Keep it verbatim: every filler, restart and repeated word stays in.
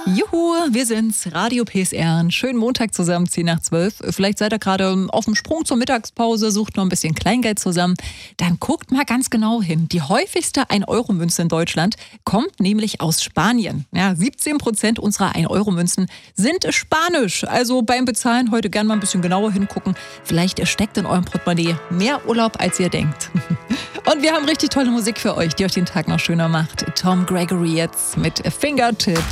Juhu, wir sind's, Radio P S R. Einen schönen Montag zusammen, zehn nach zwölf. Vielleicht seid ihr gerade auf dem Sprung zur Mittagspause, sucht noch ein bisschen Kleingeld zusammen. Dann guckt mal ganz genau hin. Die häufigste ein Euro Münze in Deutschland kommt nämlich aus Spanien. Ja, siebzehn Prozent unserer ein Euro Münzen sind spanisch. Also beim Bezahlen heute gern mal ein bisschen genauer hingucken. Vielleicht steckt in eurem Portemonnaie mehr Urlaub, als ihr denkt. Und wir haben richtig tolle Musik für euch, die euch den Tag noch schöner macht. Tom Gregory jetzt mit Fingertips.